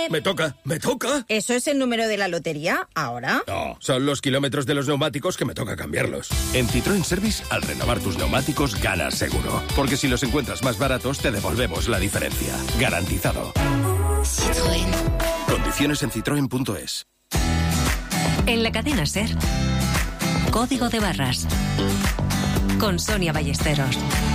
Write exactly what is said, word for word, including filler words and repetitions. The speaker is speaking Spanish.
Ser. Me toca, me toca. ¿Eso es el número de la lotería ahora? No, son los kilómetros de los neumáticos que me toca cambiarlos. En Citroën Service, al renovar tus neumáticos, ganas seguro. Porque si los encuentras más baratos, te devolvemos la diferencia. Garantizado. Citroën. Condiciones en citroen punto es. En la cadena SER, Código de Barras, con Sonia Ballesteros.